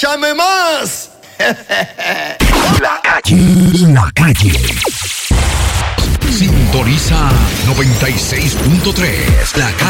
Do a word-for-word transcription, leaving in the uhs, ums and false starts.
¡Échame más! La calle. La calle. Sintoniza noventa y seis punto tres. La calle.